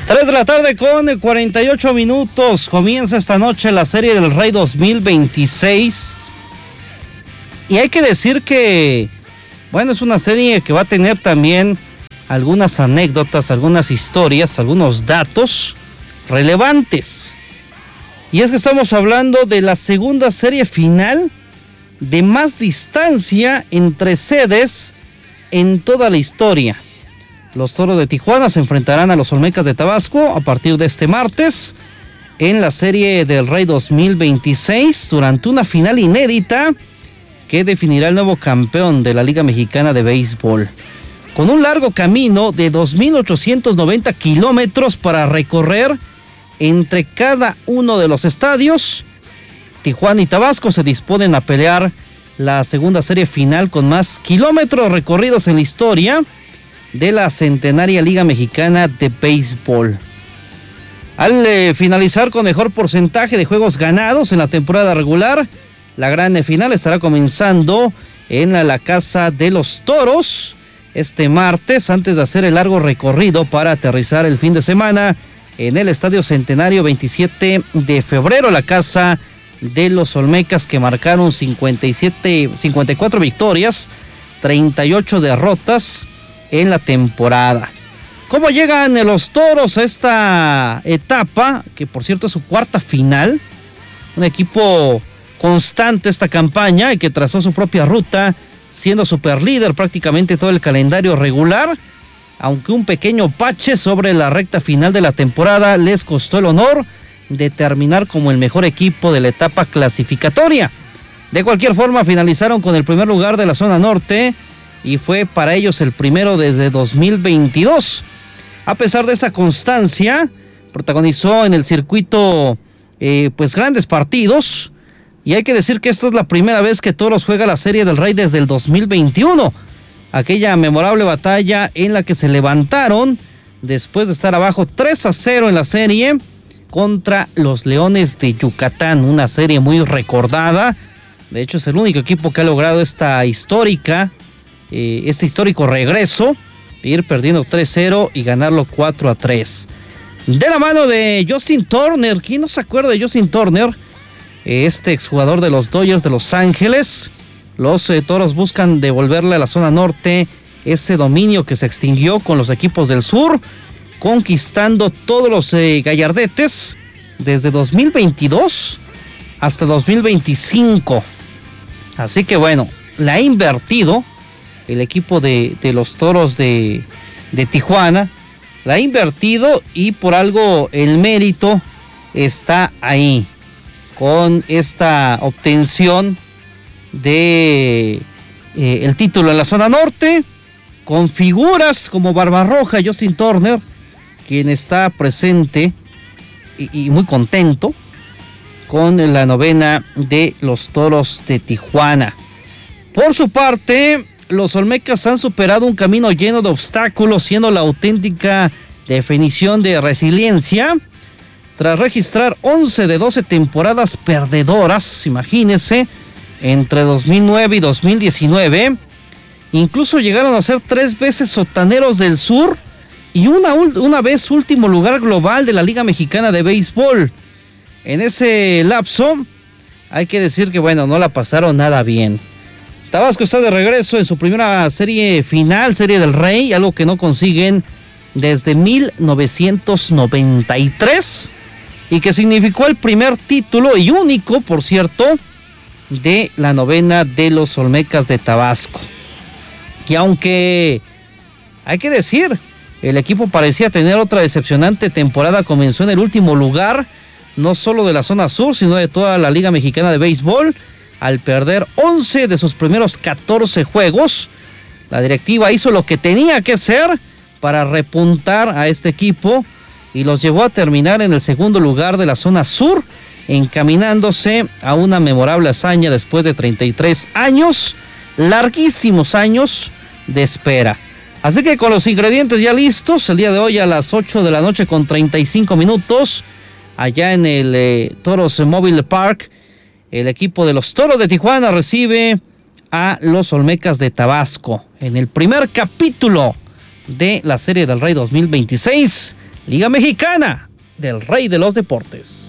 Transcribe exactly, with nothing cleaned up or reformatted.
tres de la tarde con cuarenta y ocho minutos. Comienza esta noche la Serie del Rey dos mil veintiséis. Y hay que decir que, bueno, es una serie que va a tener también algunas anécdotas, algunas historias, algunos datos relevantes. Y es que estamos hablando de la segunda serie final de más distancia entre sedes en toda la historia. Los Toros de Tijuana se enfrentarán a los Olmecas de Tabasco a partir de este martes en la Serie del Rey dos mil veintiséis durante una final inédita que definirá el nuevo campeón de la Liga Mexicana de Béisbol. Con un largo camino de dos mil ochocientos noventa kilómetros para recorrer entre cada uno de los estadios, Tijuana y Tabasco se disponen a pelear la segunda serie final con más kilómetros recorridos en la historia de la centenaria Liga Mexicana de Béisbol. Al eh, finalizar con mejor porcentaje de juegos ganados en la temporada regular, la gran final estará comenzando en la, la Casa de los Toros este martes, antes de hacer el largo recorrido para aterrizar el fin de semana en el Estadio Centenario veintisiete de febrero, la casa de los Olmecas, que marcaron cincuenta y siete, cincuenta y cuatro victorias, treinta y ocho derrotas en la temporada. ¿Cómo llegan los Toros a esta etapa? Que por cierto es su cuarta final. Un equipo constante esta campaña y que trazó su propia ruta, siendo superlíder prácticamente todo el calendario regular, aunque un pequeño bache sobre la recta final de la temporada les costó el honor de terminar como el mejor equipo de la etapa clasificatoria. De cualquier forma, finalizaron con el primer lugar de la zona norte y fue para ellos el primero desde dos mil veintidós. A pesar de esa constancia, protagonizó en el circuito eh, pues grandes partidos, y hay que decir que esta es la primera vez que Toros juega la Serie del Rey desde el dos mil veintiuno. Aquella memorable batalla en la que se levantaron después de estar abajo tres a cero en la serie contra los Leones de Yucatán, una serie muy recordada. De hecho, es el único equipo que ha logrado esta histórica, eh, este histórico regreso de ir perdiendo tres cero y ganarlo cuatro a tres. De la mano de Justin Turner. ¿Quién no se acuerda de Justin Turner? Este exjugador de los Dodgers de Los Ángeles. Los eh, Toros buscan devolverle a la zona norte ese dominio que se extinguió con los equipos del sur, conquistando todos los eh, gallardetes desde dos mil veintidós hasta dos mil veinticinco. Así que bueno, la ha invertido el equipo de, de los Toros de, de Tijuana, la ha invertido y por algo el mérito está ahí, con esta obtención de eh, el título en la zona norte, con figuras como Barbarroja, Justin Turner, quien está presente y, y muy contento con la novena de los Toros de Tijuana. Por su parte, los Olmecas han superado un camino lleno de obstáculos, siendo la auténtica definición de resiliencia. Tras registrar once de doce temporadas perdedoras, imagínense, entre dos mil nueve y dos mil diecinueve, incluso llegaron a ser tres veces sotaneros del sur y una, una vez último lugar global de la Liga Mexicana de Béisbol. En ese lapso, hay que decir que, bueno, no la pasaron nada bien. Tabasco está de regreso en su primera serie final, Serie del Rey, algo que no consiguen desde mil novecientos noventa y tres, y que significó el primer título y único, por cierto, de la novena de los Olmecas de Tabasco. Y aunque hay que decir, el equipo parecía tener otra decepcionante temporada, comenzó en el último lugar, no solo de la zona sur, sino de toda la Liga Mexicana de Béisbol, al perder once de sus primeros catorce juegos. La directiva hizo lo que tenía que hacer para repuntar a este equipo y los llevó a terminar en el segundo lugar de la zona sur, encaminándose a una memorable hazaña después de treinta y tres años, larguísimos años de espera. Así que con los ingredientes ya listos, el día de hoy a las ocho de la noche con treinta y cinco minutos, allá en el eh, Toros Mobile Park, el equipo de los Toros de Tijuana recibe a los Olmecas de Tabasco en el primer capítulo de la Serie del Rey dos mil veintiséis, Liga Mexicana del Rey de los Deportes.